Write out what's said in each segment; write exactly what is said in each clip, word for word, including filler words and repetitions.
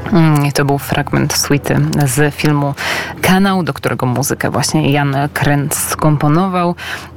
I to był fragment suity z filmu Kanał, do którego muzykę właśnie Jan Kręc skomponował,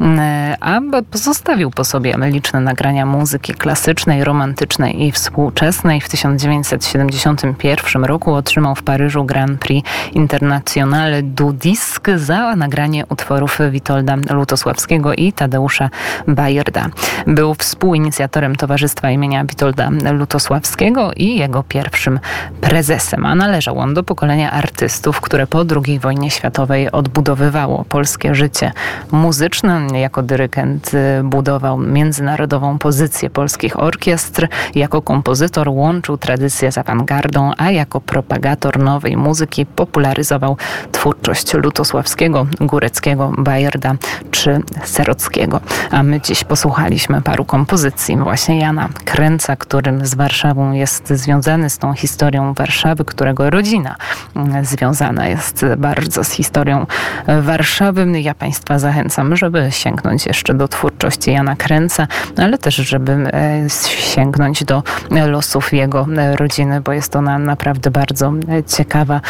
a pozostawił po sobie liczne nagrania muzyki klasycznej, romantycznej i współczesnej. W tysiąc dziewięćset siedemdziesiątym pierwszym roku otrzymał w Paryżu Grand Prix Internationale du Disque za nagranie utworów Witolda Lutosławskiego i Tadeusza Bayerda. Był współinicjatorem Towarzystwa imienia Witolda Lutosławskiego i jego pierwszym prezesem, a należał on do pokolenia artystów, które po drugiej wojnie światowej odbudowywało polskie życie muzyczne. Jako dyrygent budował międzynarodową pozycję polskich orkiestr. Jako kompozytor łączył tradycję z awangardą, a jako propagator nowej muzyki popularyzował twórczość Lutosławskiego, Góreckiego, Bayerda czy Serockiego. A my dziś posłuchaliśmy paru kompozycji właśnie Jana Kręca, którym z Warszawą jest związany, z tą historią Warszawy, którego rodzina związana jest bardzo z historią Warszawy. Ja Państwa zachęcam, żeby sięgnąć jeszcze do twórczości Jana Kręca, ale też, żeby sięgnąć do losów jego rodziny, bo jest ona naprawdę bardzo ciekawa,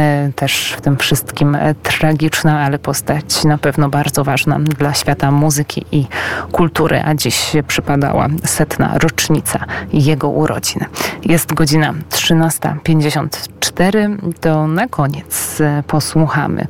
też w tym wszystkim tragiczna, ale postać na pewno bardzo ważna dla świata muzyki i kultury, a dziś przypadała setna rocznica jego urodzin. Jest godzina trzynasta pięćdziesiąt cztery, to na koniec posłuchamy.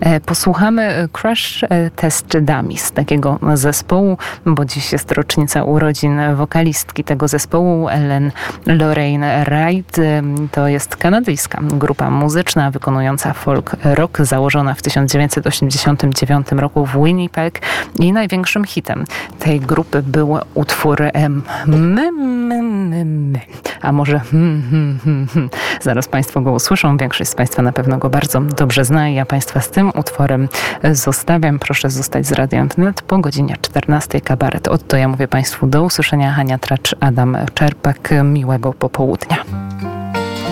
Posłuchamy Crash Test Dummies, takiego zespołu, bo dziś jest rocznica urodzin wokalistki tego zespołu, Ellen Lorraine Wright. To jest kanadyjska grupa muzyczna wykonująca folk rock, założona w tysiąc dziewięćset osiemdziesiątym dziewiątym roku w Winnipeg, i największym hitem tej grupy był utwór M, m, m, m, a może hmm, hmm, hmm, hmm. Zaraz Państwo go usłyszą. Większość z Państwa na pewno go bardzo dobrze zna i ja Państwa z tym utworem zostawiam. Proszę zostać z Radiem Wnet. Po godzinie czternastej kabaret. Oto ja mówię Państwu do usłyszenia. Hania Tracz, Adam Czerpak. Miłego popołudnia.